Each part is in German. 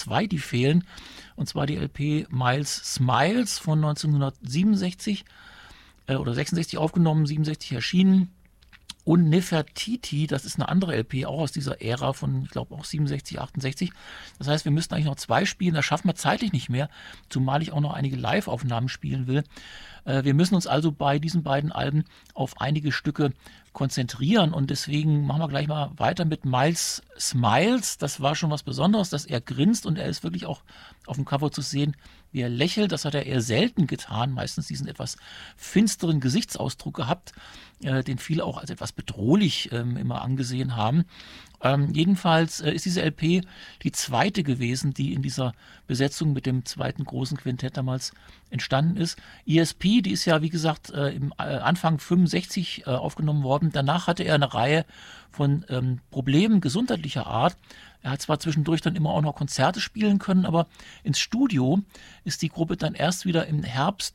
zwei, die fehlen. Und zwar die LP Miles Smiles von 1967 oder 66 aufgenommen, 67 erschienen. Und Nefertiti, das ist eine andere LP, auch aus dieser Ära von, ich glaube, auch 67, 68. Das heißt, wir müssten eigentlich noch zwei spielen. Das schaffen wir zeitlich nicht mehr, zumal ich auch noch einige Live-Aufnahmen spielen will. Wir müssen uns also bei diesen beiden Alben auf einige Stücke konzentrieren und deswegen machen wir gleich mal weiter mit Miles Smiles. Das war schon was Besonderes, dass er grinst und er ist wirklich auch auf dem Cover zu sehen, wie er lächelt. Das hat er eher selten getan, meistens diesen etwas finsteren Gesichtsausdruck gehabt, den viele auch als etwas bedrohlich immer angesehen haben. Jedenfalls ist diese LP die zweite gewesen, die in dieser Besetzung mit dem zweiten großen Quintett damals entstanden ist. ESP, die ist ja wie gesagt im Anfang 65 aufgenommen worden. Danach hatte er eine Reihe von Problemen gesundheitlicher Art. Er hat zwar zwischendurch dann immer auch noch Konzerte spielen können, aber ins Studio ist die Gruppe dann erst wieder im Herbst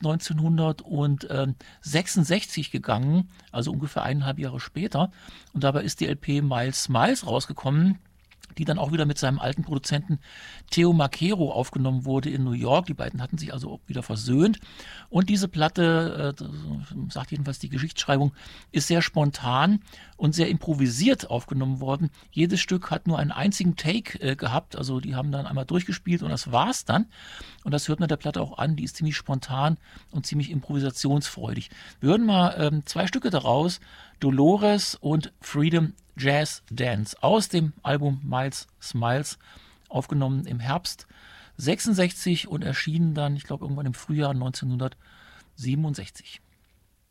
1966 gegangen, also ungefähr 1,5 Jahre später. Und dabei ist die LP Miles Smiles rausgekommen, die dann auch wieder mit seinem alten Produzenten Theo Macero aufgenommen wurde in New York. Die beiden hatten sich also wieder versöhnt. Und diese Platte, sagt jedenfalls die Geschichtsschreibung, ist sehr spontan und sehr improvisiert aufgenommen worden. Jedes Stück hat nur einen einzigen Take gehabt. Also die haben dann einmal durchgespielt und das war's dann. Und das hört man der Platte auch an. Die ist ziemlich spontan und ziemlich improvisationsfreudig. Wir hören mal zwei Stücke daraus. Dolores und Freedom Jazz Dance aus dem Album Miles Smiles, aufgenommen im Herbst 66 und erschienen dann, ich glaube, irgendwann im Frühjahr 1967.